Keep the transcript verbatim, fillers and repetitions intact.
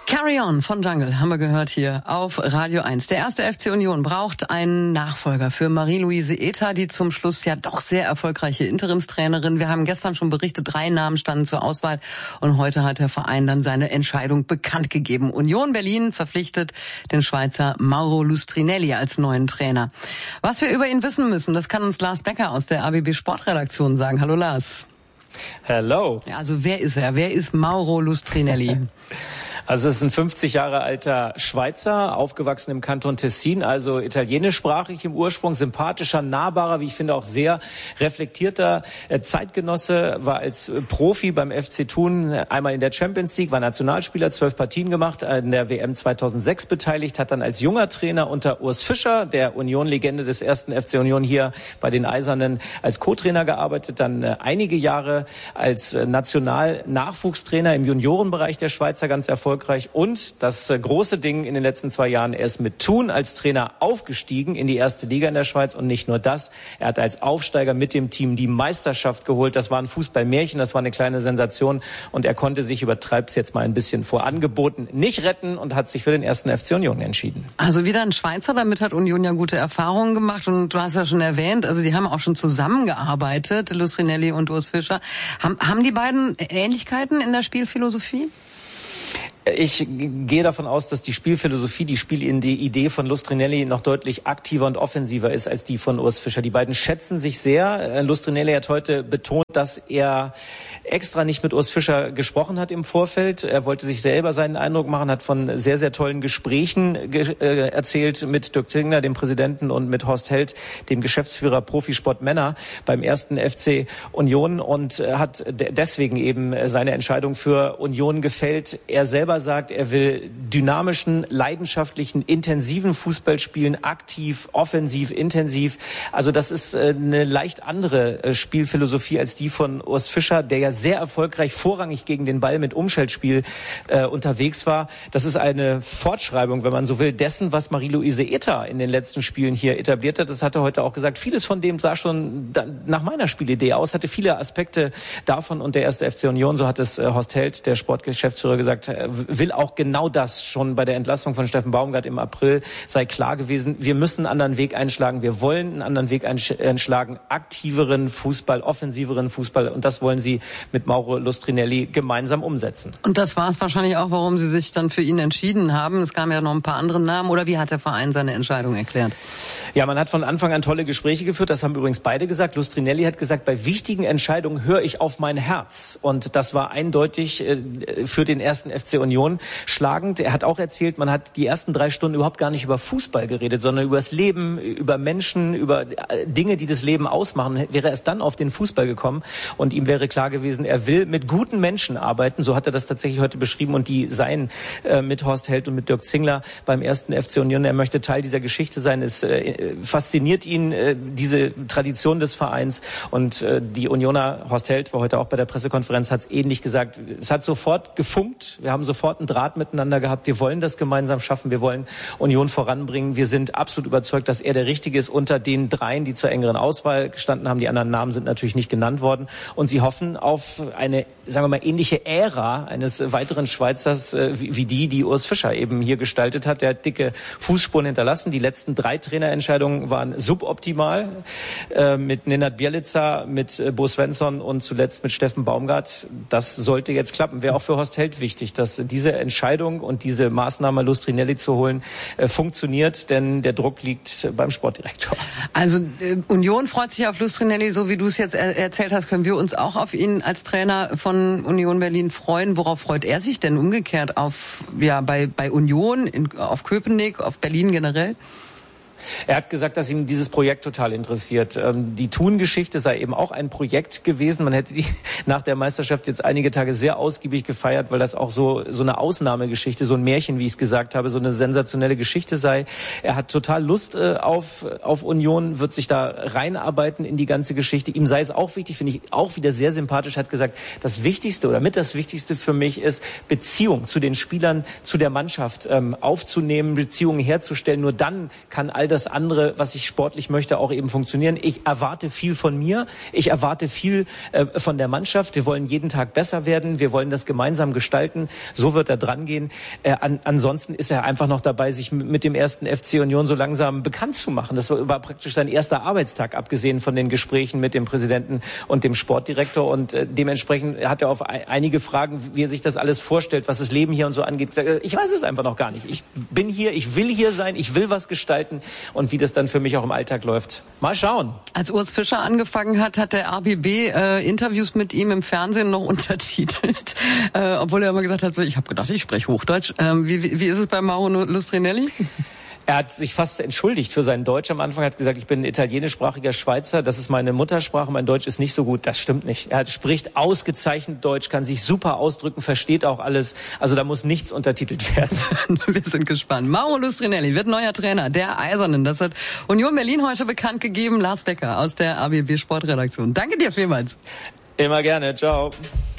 Carry On von Jungle haben wir gehört hier auf Radio eins. Der erste F C Union braucht einen Nachfolger für Marie-Louise Ether, die zum Schluss ja doch sehr erfolgreiche Interimstrainerin. Wir haben gestern schon berichtet, drei Namen standen zur Auswahl und heute hat der Verein dann seine Entscheidung bekannt gegeben. Union Berlin verpflichtet den Schweizer Mauro Lustrinelli als neuen Trainer. Was wir über ihn wissen müssen, das kann uns Lars Becker aus der A B B Sportredaktion sagen. Hallo Lars. Hello. Ja, also wer ist er? Wer ist Mauro Lustrinelli? Also es ist ein fünfzig Jahre alter Schweizer, aufgewachsen im Kanton Tessin, also italienischsprachig im Ursprung, sympathischer, nahbarer, wie ich finde auch sehr reflektierter Zeitgenosse, war als Profi beim F C Thun einmal in der Champions League, war Nationalspieler, zwölf Partien gemacht, in der W M zweitausendsechs beteiligt, hat dann als junger Trainer unter Urs Fischer, der Union-Legende des ersten F C Union hier bei den Eisernen, als Co-Trainer gearbeitet, dann einige Jahre als National-Nachwuchstrainer im Juniorenbereich der Schweizer, ganz erfolgreich. Und das große Ding in den letzten zwei Jahren, er ist mit Thun als Trainer aufgestiegen in die erste Liga in der Schweiz. Und nicht nur das, er hat als Aufsteiger mit dem Team die Meisterschaft geholt. Das war ein Fußballmärchen, das war eine kleine Sensation. Und er konnte sich, übertreibt es jetzt mal ein bisschen, vor Angeboten nicht retten und hat sich für den ersten F C Union entschieden. Also wieder ein Schweizer, damit hat Union ja gute Erfahrungen gemacht. Und du hast ja schon erwähnt, also die haben auch schon zusammengearbeitet, Lustrinelli und Urs Fischer. Haben, haben die beiden Ähnlichkeiten in der Spielphilosophie? Ich gehe davon aus, dass die Spielphilosophie, die Spielidee von Lustrinelli noch deutlich aktiver und offensiver ist als die von Urs Fischer. Die beiden schätzen sich sehr. Lustrinelli hat heute betont, dass er extra nicht mit Urs Fischer gesprochen hat im Vorfeld. Er wollte sich selber seinen Eindruck machen, hat von sehr, sehr tollen Gesprächen ge äh, erzählt mit Dirk Zingler, dem Präsidenten, und mit Horst Held, dem Geschäftsführer Profisport Männer beim ersten F C Union, und hat deswegen eben seine Entscheidung für Union gefällt. Er selber sagt, er will dynamischen, leidenschaftlichen, intensiven Fußball spielen, aktiv, offensiv, intensiv. Also das ist eine leicht andere Spielphilosophie als die von Urs Fischer, der ja sehr erfolgreich vorrangig gegen den Ball mit Umschaltspiel äh, unterwegs war. Das ist eine Fortschreibung, wenn man so will, dessen, was Marie-Louise Ether in den letzten Spielen hier etabliert hat. Das hat er heute auch gesagt. Vieles von dem sah schon da, nach meiner Spielidee aus, hatte viele Aspekte davon, und der erste F C Union, so hat es äh, Horst Held, der Sportgeschäftsführer, gesagt, äh, will auch genau das. Schon bei der Entlassung von Steffen Baumgart im April sei klar gewesen, wir müssen einen anderen Weg einschlagen, wir wollen einen anderen Weg einschlagen, aktiveren Fußball, offensiveren Fußball, und das wollen sie mit Mauro Lustrinelli gemeinsam umsetzen. Und das war es wahrscheinlich auch, warum sie sich dann für ihn entschieden haben. Es kamen ja noch ein paar andere Namen, oder wie hat der Verein seine Entscheidung erklärt? Ja, man hat von Anfang an tolle Gespräche geführt, das haben übrigens beide gesagt. Lustrinelli hat gesagt, bei wichtigen Entscheidungen höre ich auf mein Herz, und das war eindeutig äh, für den ersten F C Union schlagend. Er hat auch erzählt, man hat die ersten drei Stunden überhaupt gar nicht über Fußball geredet, sondern über das Leben, über Menschen, über Dinge, die das Leben ausmachen. Wäre erst dann auf den Fußball gekommen, und ihm wäre klar gewesen, er will mit guten Menschen arbeiten. So hat er das tatsächlich heute beschrieben, und die seien äh, mit Horst Held und mit Dirk Zingler beim ersten F C Union. Er möchte Teil dieser Geschichte sein. Es äh, fasziniert ihn, äh, diese Tradition des Vereins, und äh, die Unioner, Horst Held war heute auch bei der Pressekonferenz, hat es ähnlich gesagt. Es hat sofort gefunkt. Wir haben sofort einen Draht miteinander gehabt. Wir wollen das gemeinsam schaffen. Wir wollen Union voranbringen. Wir sind absolut überzeugt, dass er der Richtige ist unter den dreien, die zur engeren Auswahl gestanden haben. Die anderen Namen sind natürlich nicht genannt worden. Und sie hoffen auf eine, sagen wir mal, ähnliche Ära eines weiteren Schweizers äh, wie, wie die, die Urs Fischer eben hier gestaltet hat. Der hat dicke Fußspuren hinterlassen. Die letzten drei Trainerentscheidungen waren suboptimal. Äh, mit Nenad Bjelica, mit äh, Bo Svensson und zuletzt mit Steffen Baumgart. Das sollte jetzt klappen. Wäre auch für Horst Held wichtig, dass diese Entscheidung und diese Maßnahme, Lustrinelli zu holen, äh, funktioniert, denn der Druck liegt beim Sportdirektor. Also äh, Union freut sich auf Lustrinelli, so wie du es jetzt er erzählt hast, können wir uns auch auf ihn als Trainer von Union Berlin freuen. Worauf freut er sich denn umgekehrt auf, ja, bei, bei Union, in, auf Köpenick, auf Berlin generell? Er hat gesagt, dass ihn dieses Projekt total interessiert. Die Thun-Geschichte sei eben auch ein Projekt gewesen. Man hätte die nach der Meisterschaft jetzt einige Tage sehr ausgiebig gefeiert, weil das auch so so eine Ausnahmegeschichte, so ein Märchen, wie ich es gesagt habe, so eine sensationelle Geschichte sei. Er hat total Lust auf auf Union, wird sich da reinarbeiten in die ganze Geschichte. Ihm sei es auch wichtig, finde ich auch wieder sehr sympathisch, hat gesagt, das Wichtigste oder mit das Wichtigste für mich ist, Beziehung zu den Spielern, zu der Mannschaft ähm, aufzunehmen, Beziehungen herzustellen. Nur dann kann all das andere, was ich sportlich möchte, auch eben funktionieren. Ich erwarte viel von mir. Ich erwarte viel äh, von der Mannschaft. Wir wollen jeden Tag besser werden. Wir wollen das gemeinsam gestalten. So wird er dran gehen. Äh, an, ansonsten ist er einfach noch dabei, sich mit dem ersten F C Union so langsam bekannt zu machen. Das war praktisch sein erster Arbeitstag, abgesehen von den Gesprächen mit dem Präsidenten und dem Sportdirektor. Und äh, dementsprechend hat er auf ein, einige Fragen, wie er sich das alles vorstellt, was das Leben hier und so angeht, gesagt, ich weiß es einfach noch gar nicht. Ich bin hier, ich will hier sein, ich will was gestalten und wie das dann für mich auch im Alltag läuft. Mal schauen. Als Urs Fischer angefangen hat, hat der R B B äh, Interviews mit ihm im Fernsehen noch untertitelt, äh, obwohl er immer gesagt hat, so, ich habe gedacht, ich spreche Hochdeutsch. Ähm, wie, wie ist es bei Mauro Lustrinelli? Er hat sich fast entschuldigt für sein Deutsch. Am Anfang hat gesagt, ich bin ein italienischsprachiger Schweizer, das ist meine Muttersprache, mein Deutsch ist nicht so gut. Das stimmt nicht. Er spricht ausgezeichnet Deutsch, kann sich super ausdrücken, versteht auch alles. Also da muss nichts untertitelt werden. Wir sind gespannt. Mauro Lustrinelli wird neuer Trainer der Eisernen. Das hat Union Berlin heute bekannt gegeben. Lars Becker aus der A B B Sportredaktion. Danke dir vielmals. Immer gerne. Ciao.